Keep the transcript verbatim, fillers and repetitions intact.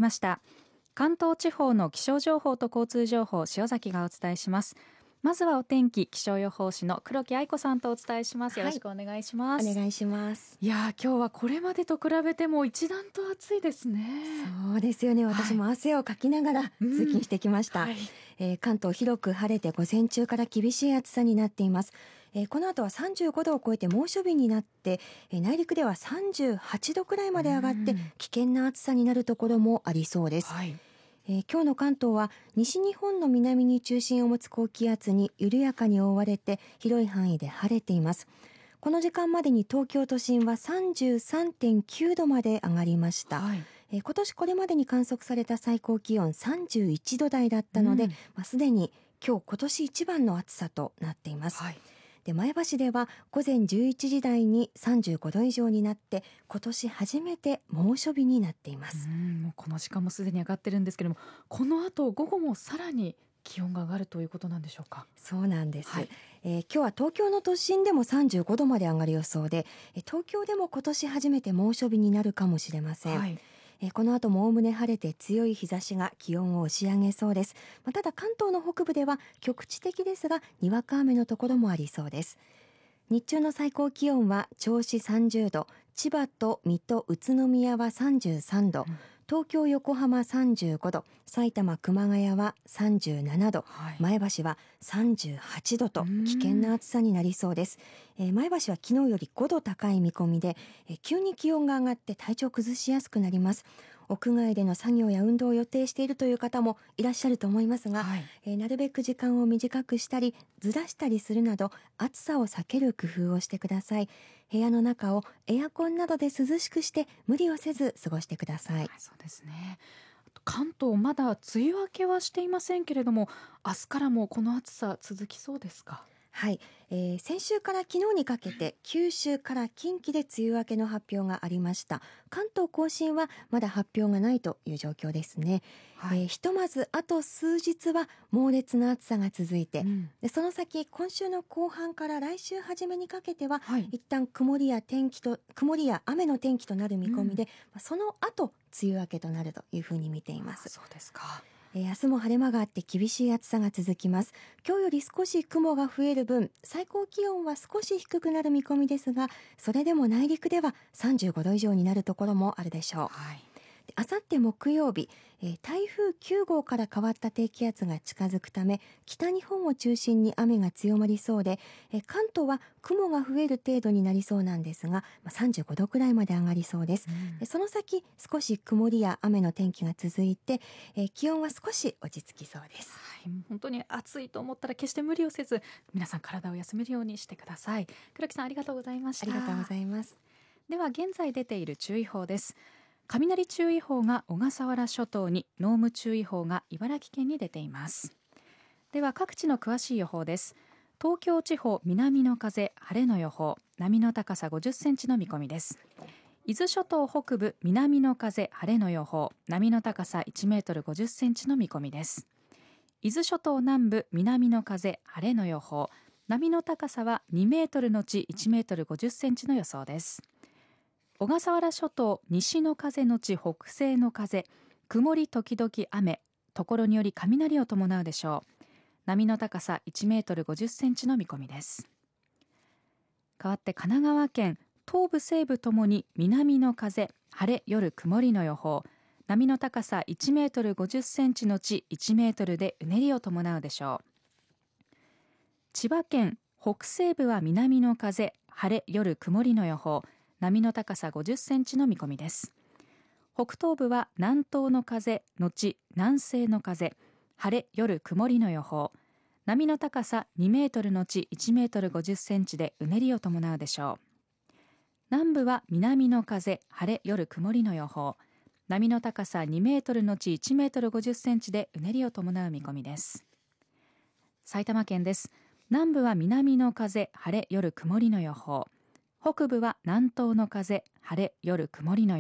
ました。関東地方の気象情報と交通情報、塩崎がお伝えします。まずはお天気、気象予報士の黒木愛子さんとお伝えします。よろしくお願いします。 はい、お願いします。 いや今日はこれまでと比べても一段と暑いですね。 そうですよね。私も汗をかきながら通勤してきました、 うんはい、 えー、関東広く晴れて午前中から厳しい暑さになっています。えー、この後はさんじゅうごどを超えて猛暑日になって、えー、内陸ではさんじゅうはちどくらいまで上がって危険な暑さになるところもありそうです。はいえー、今日の関東は西日本の南に中心を持つ高気圧に緩やかに覆われて広い範囲で晴れています。この時間までに東京都心は さんじゅうさんてんきゅうどまで上がりました、はいえー、今年これまでに観測された最高気温さんじゅういちど台だったので、うんまあ、すでに今日今年一番の暑さとなっています、はいで前橋では午前じゅういちじ台にさんじゅうごど以上になって今年初めて猛暑日になっています。 うんもうこの時間もすでに上がってるんですけども、この後午後もさらに気温が上がるということなんでしょうか。 そうなんです、はいえー、今日は東京の都心でもさんじゅうごどまで上がる予想で、東京でも今年初めて猛暑日になるかもしれません、はいえー、この後もおおむね晴れて強い日差しが気温を押し上げそうです、まあ、ただ関東の北部では局地的ですがにわか雨のところもありそうです。日中の最高気温は銚子さんじゅうど、千葉と水戸、宇都宮はさんじゅうさんど、うん、東京横浜さんじゅうごど、埼玉熊谷はさんじゅうななど、はい、前橋はさんじゅうはちどと危険な暑さになりそうです。えー、前橋は昨日よりごど高い見込みで、えー、急に気温が上がって体調崩しやすくなります。屋外での作業や運動を予定しているという方もいらっしゃると思いますが、はいえー、なるべく時間を短くしたりずらしたりするなど暑さを避ける工夫をしてください。部屋の中をエアコンなどで涼しくして無理をせず過ごしてください。はい、 そうですね。関東まだ梅雨明けはしていませんけれども、明日からもこの暑さ続きそうですか。 はい、えー、先週から昨日にかけて九州から近畿で梅雨明けの発表がありました。関東甲信はまだ発表がないという状況ですね、はいえー、ひとまずあと数日は猛烈な暑さが続いて、うん、でその先今週の後半から来週初めにかけては、はい、一旦曇りや天気と曇りや雨の天気となる見込みで、うん、その後梅雨明けとなるというふうに見ています。 そうですか。 えー、明日も晴れ間があって厳しい暑さが続きます。今日より少し雲が増える分、最高気温は少し低くなる見込みですが、それでも内陸ではさんじゅうごど以上になるところもあるでしょう。はいあさって木曜日、えー、台風きゅうごうから変わった低気圧が近づくため北日本を中心に雨が強まりそうで、えー、関東は雲が増える程度になりそうなんですが、まあ、さんじゅうごどくらいまで上がりそうです、うん、でその先少し曇りや雨の天気が続いて、えー、気温は少し落ち着きそうです。 はい、本当に暑いと思ったら決して無理をせず皆さん体を休めるようにしてください。黒木さんありがとうございました。 ありがとうございます。 では現在出ている注意報です。雷注意報が小笠原諸島に、濃霧注意報が茨城県に出ています。では各地の詳しい予報です。東京地方南の風晴れの予報、波の高さごじゅっセンチの見込みです。伊豆諸島北部南の風晴れの予報、波の高さいちメートルごじゅっセンチの見込みです。伊豆諸島南部南の風晴れの予報、波の高さはにメートルのちいちメートルごじゅっセンチの予想です。小笠原諸島西の風のち北西の風、曇り時々雨、ところにより雷を伴うでしょう。波の高さいちメートルごじゅっセンチの見込みです。かわって神奈川県東部西部ともに南の風、晴れ夜曇りの予報、波の高さいちメートルごじゅっセンチのちいちメートルでうねりを伴うでしょう。千葉県北西部は南の風、晴れ夜曇りの予報、波の高さごじゅっセンチの見込みです。北東部は南東の風のち南西の風、晴れ夜曇りの予報、波の高さにメートルのちいちメートルごじゅっセンチでうねりを伴うでしょう。南部は南の風、晴れ夜曇りの予報、波の高さにメートルのちいちメートルごじゅっセンチでうねりを伴う見込みです。埼玉県です。南部は南の風、晴れ夜曇りの予報、北部は南東の風、晴れ夜曇りの予報